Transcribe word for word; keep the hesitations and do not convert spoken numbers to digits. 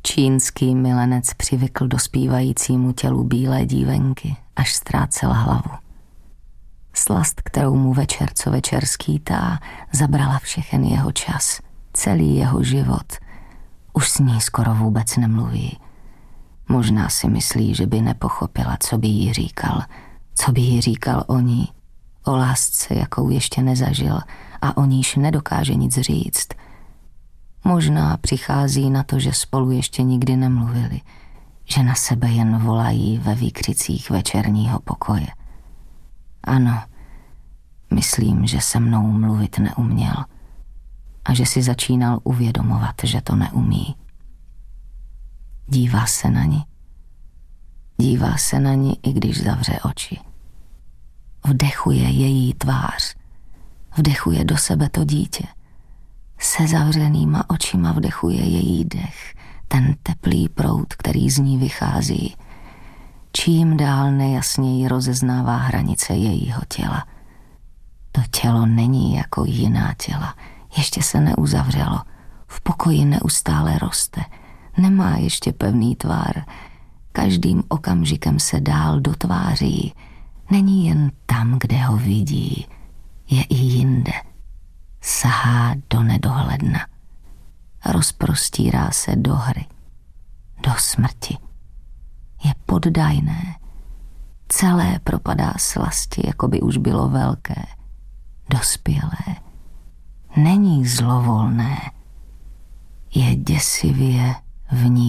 Čínský milenec přivykl dospívajícímu tělu bílé dívenky, až ztrácel hlavu. Slast, kterou mu večer co večer skýtá, zabrala všechen jeho čas, celý jeho život. Už s ní skoro vůbec nemluví. Možná si myslí, že by nepochopila, co by jí říkal, co by jí říkal o ní, o lásce, jakou ještě nezažil a o níž nedokáže nic říct. Možná přichází na to, že spolu ještě nikdy nemluvili, že na sebe jen volají ve výkřicích večerního pokoje. Ano, myslím, že se mnou mluvit neuměl a že si začínal uvědomovat, že to neumí. Dívá se na ní. Dívá se na ní, i když zavře oči. Vdechuje její tvář. Vdechuje do sebe to dítě. Se zavřenýma očima vdechuje její dech, ten teplý proud, který z ní vychází. Čím dál nejasněji rozeznává hranice jejího těla. To tělo není jako jiná těla. Ještě se neuzavřelo. V pokoji neustále roste. Nemá ještě pevný tvar. Každým okamžikem se dál dotváří. Není jen tam, kde ho vidí. Je i jinde. Sahá do nedohledna. Rozprostírá se do hry. Do smrti. Je poddajné. Celé propadá slasti, jako by už bylo velké. Dospělé. Není zlovolné. Je děsivě v ní